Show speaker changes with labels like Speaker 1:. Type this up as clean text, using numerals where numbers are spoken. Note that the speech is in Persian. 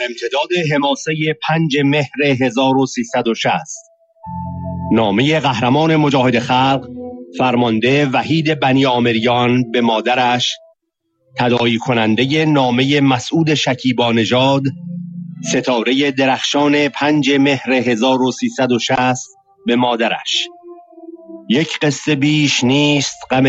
Speaker 1: امتداد حماسه 5 مهر 1360 نامه قهرمان مجاهد خلق فرمانده وحید بنی آمریان به مادرش، تداعی کننده نامه مسعود شکیبا نژاد، ستاره درخشان 5 مهر 1360 به مادرش. یک قصه بیش نیست غم